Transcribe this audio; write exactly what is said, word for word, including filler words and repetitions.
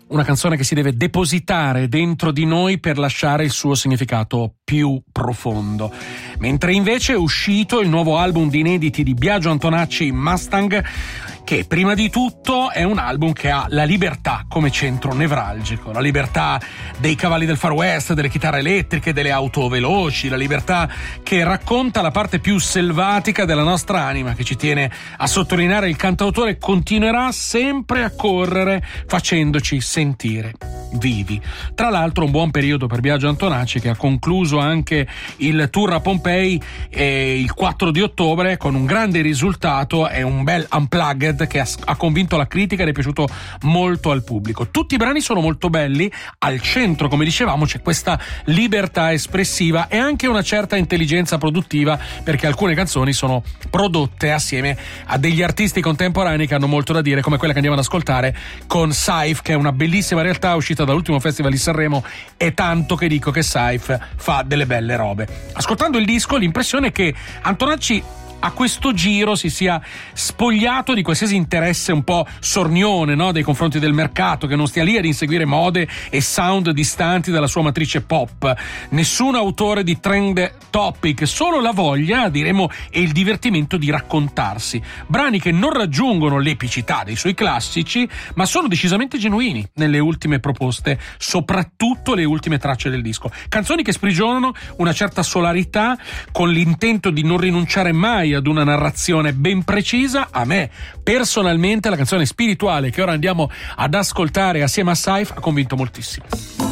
una canzone che si deve depositare dentro di noi per lasciare il suo significato più profondo. Mentre invece è uscito il nuovo album di inediti di Biagio Antonacci, Mustang, che prima di tutto è un album che ha la libertà come centro nevralgico, la libertà dei cavalli del Far West, delle chitarre elettriche, delle auto veloci, la libertà che racconta la parte più selvatica della nostra anima, che ci tiene a sottolineare il cantautore continuerà sempre a correre facendoci sentire vivi. Tra l'altro un buon periodo per Biagio Antonacci, che ha concluso anche il tour a Pompei eh, il quattro di ottobre con un grande risultato e un bel unplugged che ha, ha convinto la critica ed è piaciuto molto al pubblico. Tutti i brani sono molto belli, al centro, come dicevamo, c'è questa libertà espressiva e anche una certa intelligenza produttiva, perché alcune canzoni sono prodotte assieme a degli artisti contemporanei che hanno molto da dire, come quella che andiamo ad ascoltare con Saif, che è una bellissima realtà uscita dall'ultimo festival di Sanremo. È tanto che dico che Saif fa delle belle robe. Ascoltando il disco l'impressione è che Antonacci a questo giro si sia spogliato di qualsiasi interesse un po' sornione, no, nei confronti del mercato, che non stia lì ad inseguire mode e sound distanti dalla sua matrice pop. Nessun autore di trend topic, solo la voglia, diremo, e il divertimento di raccontarsi. Brani che non raggiungono l'epicità dei suoi classici, ma sono decisamente genuini nelle ultime proposte, soprattutto le ultime tracce del disco. Canzoni che sprigionano una certa solarità, con l'intento di non rinunciare mai ad una narrazione ben precisa. A me personalmente la canzone spirituale che ora andiamo ad ascoltare assieme a Saif ha convinto moltissimo.